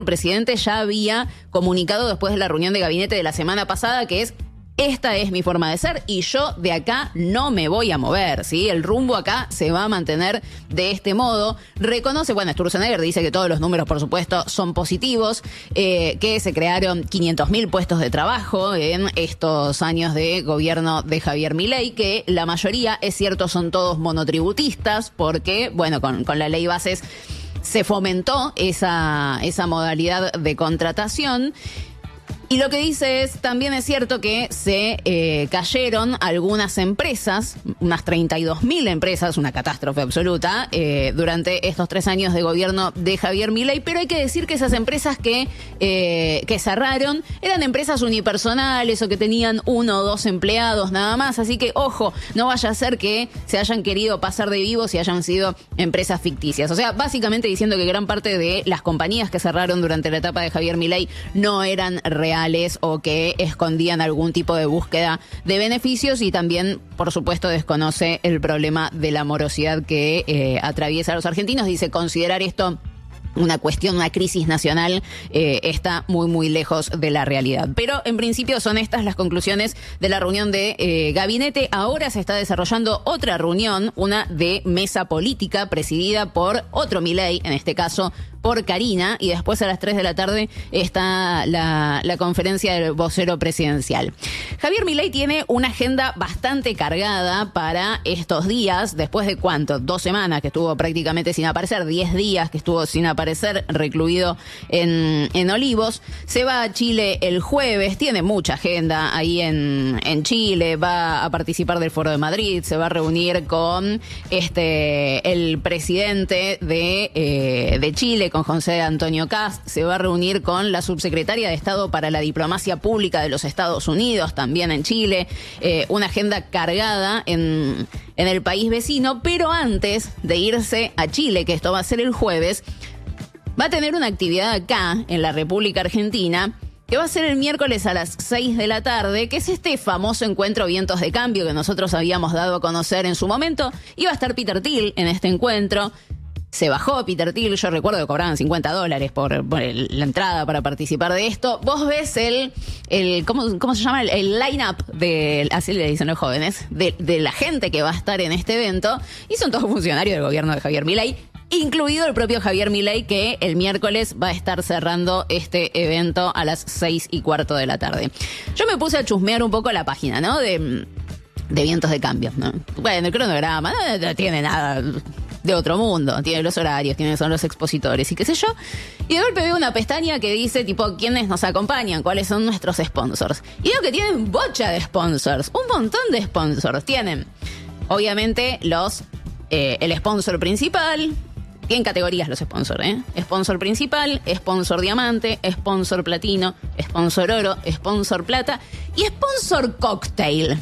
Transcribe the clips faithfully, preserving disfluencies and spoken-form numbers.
El presidente ya había comunicado después de la reunión de gabinete de la semana pasada que es: esta es mi forma de ser y yo de acá no me voy a mover, ¿sí? El rumbo acá se va a mantener de este modo. Reconoce, bueno, Sturzenegger dice que todos los números, por supuesto, son positivos, eh, que se crearon quinientos mil puestos de trabajo en estos años de gobierno de Javier Milei, que la mayoría, es cierto, son todos monotributistas, porque, bueno, con, con la ley bases se fomentó esa, esa modalidad de contratación. Y lo que dice es, también es cierto que se eh, cayeron algunas empresas, unas treinta y dos mil empresas, una catástrofe absoluta, eh, durante estos tres años de gobierno de Javier Milei, pero hay que decir que esas empresas que, eh, que cerraron eran empresas unipersonales o que tenían uno o dos empleados nada más, así que ojo, no vaya a ser que se hayan querido pasar de vivos y hayan sido empresas ficticias. O sea, básicamente diciendo que gran parte de las compañías que cerraron durante la etapa de Javier Milei no eran reales o que escondían algún tipo de búsqueda de beneficios, y también, por supuesto, desconoce el problema de la morosidad que eh, atraviesa a los argentinos. Dice, considerar esto una cuestión, una crisis nacional, eh, está muy, muy lejos de la realidad. Pero, en principio, son estas las conclusiones de la reunión de eh, gabinete. Ahora se está desarrollando otra reunión, una de mesa política, presidida por otro Milei, en este caso por Karina, y después a las tres de la tarde está la, la conferencia del vocero presidencial. Javier Milei tiene una agenda bastante cargada para estos días, después de ¿cuánto? Dos semanas que estuvo prácticamente sin aparecer, diez días que estuvo sin aparecer, recluido en, en Olivos. Se va a Chile el jueves, tiene mucha agenda ahí en, en Chile, va a participar del Foro de Madrid, se va a reunir con este el presidente de, eh, de Chile, con José Antonio Kast, se va a reunir con la subsecretaria de Estado para la Diplomacia Pública de los Estados Unidos, también en Chile, eh, una agenda cargada en, en el país vecino, pero antes de irse a Chile, que esto va a ser el jueves, va a tener una actividad acá, en la República Argentina, que va a ser el miércoles a las seis de la tarde, que es este famoso encuentro Vientos de Cambio que nosotros habíamos dado a conocer en su momento. Iba a estar Peter Thiel en este encuentro. Se bajó Peter Thiel, yo recuerdo que cobraban cincuenta dólares por, por el, la entrada para participar de esto. Vos ves el, el ¿cómo, cómo se llama? El, el line-up, de, así le dicen los jóvenes, de, de la gente que va a estar en este evento, y son todos funcionarios del gobierno de Javier Milei, incluido el propio Javier Milei, que el miércoles va a estar cerrando este evento a las seis y cuarto de la tarde. Yo me puse a chusmear un poco la página, ¿no? De, de Vientos de Cambio, ¿no? Bueno, el cronograma no, no tiene nada de otro mundo, tiene los horarios, tiene son los expositores y qué sé yo, y de golpe veo una pestaña que dice tipo quiénes nos acompañan, cuáles son nuestros sponsors, y veo que tienen bocha de sponsors, un montón de sponsors. Tienen obviamente los eh, el sponsor principal, tienen categorías los sponsors, ¿eh? Sponsor principal, sponsor diamante, sponsor platino, sponsor oro, sponsor plata y sponsor cocktail.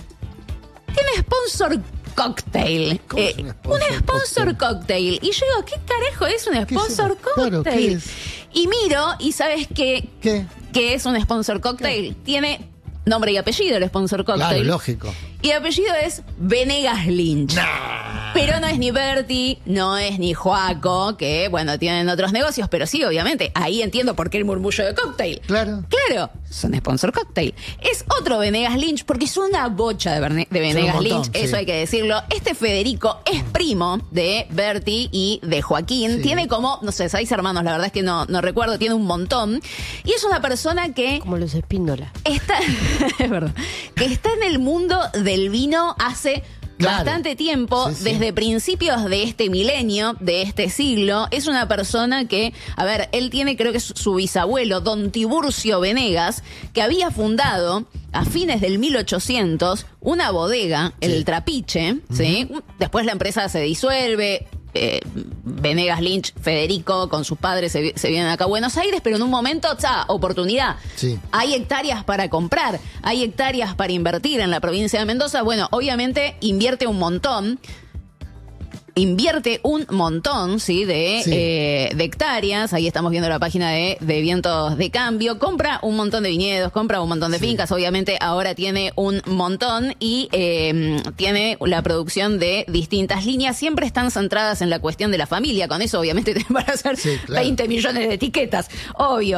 Tiene sponsor cocktail. ¿Cómo Eh, es un un sponsor sponsor cocktail? cocktail. Y yo digo, ¿qué carajo es un sponsor es? Claro, cocktail? ¿qué es? Y miro, y ¿sabes qué? ¿Qué? ¿Qué es un sponsor cocktail? Tiene nombre y apellido el sponsor cocktail. Claro, lógico. Y el apellido es Venegas Lynch. Nah. Pero no es ni Berti, no es ni Joaco, que, bueno, tienen otros negocios, pero sí, obviamente, ahí entiendo por qué el murmullo de cocktail. Claro. Claro, son sponsor cocktail. Es otro Venegas Lynch, porque es una bocha de, Verne- de Venegas montón, Lynch, sí. eso hay que decirlo. Este Federico es primo de Berti y de Joaquín. Sí. Tiene como, no sé, seis hermanos, la verdad es que no, no recuerdo, tiene un montón. Y es una persona que Como los Espíndola. está, es verdad, que está en el mundo del vino hace Claro. bastante tiempo, Sí, sí. desde principios de este milenio, de este siglo. Es una persona que, a ver, él tiene, creo que es su bisabuelo, don Tiburcio Venegas, que había fundado a fines del mil ochocientos una bodega, Sí. el Trapiche, ¿sí? Después la empresa se disuelve. Eh, Venegas Lynch, Federico, con sus padres se, vi- se vienen acá a Buenos Aires, pero en un momento, ¡cha! Oportunidad. Sí. Hay hectáreas para comprar, hay hectáreas para invertir en la provincia de Mendoza. Bueno, obviamente invierte un montón. invierte un montón, ¿sí? De, Sí. eh, de hectáreas. Ahí estamos viendo la página de, de Vientos de Cambio. Compra un montón de viñedos, compra un montón de Sí. fincas. Obviamente ahora tiene un montón y eh, tiene la producción de distintas líneas. Siempre están centradas en la cuestión de la familia. Con eso, obviamente, te van a hacer Sí, claro. veinte millones de etiquetas. Obvio.